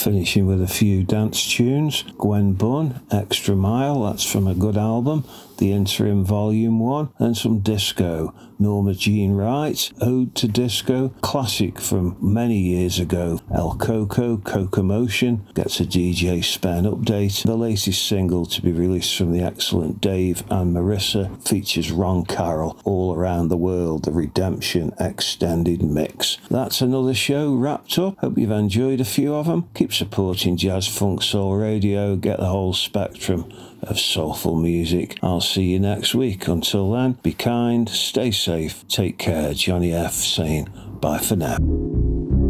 Finishing with a few dance tunes. Gwen Bunn, Extra Mile, that's from a good album, The Interim Volume 1, and some disco. Norma Jean Wright, Ode to Disco, classic from many years ago. El Coco, Cocomotion, gets a DJ Spen update. The latest single to be released from the excellent Dave and Marissa features Ron Carroll, All Around the World, the Redemption Extended Mix. That's another show wrapped up. Hope you've enjoyed a few of them. Keep supporting Jazz Funk Soul Radio, get the whole spectrum of soulful music. I'll see you next week. Until then, be kind, stay safe, take care. Johnny F saying bye for now.